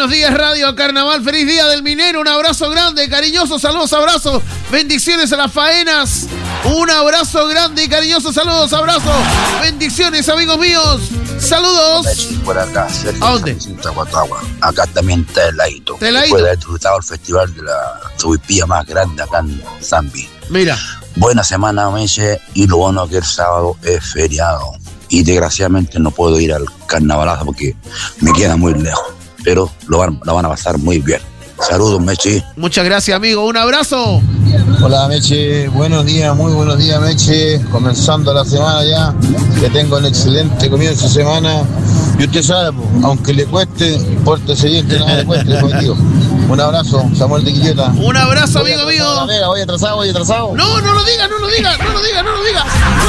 Buenos días, Radio Carnaval. Feliz día del minero. Un abrazo grande, cariñoso. Saludos, abrazos. Bendiciones a las faenas. Un abrazo grande y cariñoso. Saludos, abrazos. Bendiciones, amigos míos. Saludos. Por acá, ¿a dónde? Acá también está heladito. Después de haber disfrutado el festival de la subipía más grande acá en Zambi. Mira. Buena semana, Meche. Y lo bueno que el sábado es feriado. Y desgraciadamente no puedo ir al carnavalazo porque me queda muy lejos. Pero lo van a pasar muy bien. Saludos, Meche. Muchas gracias, amigo. Un abrazo. Hola, Meche. Buenos días, muy buenos días, Meche. Comenzando la semana ya. Que tengo un excelente comienzo de semana. Y usted sabe, aunque le cueste, pórtese bien, que nada le cueste, contigo. Un abrazo, Samuel de Quillota. Un abrazo, amigo mío. Voy atrasado. No lo diga.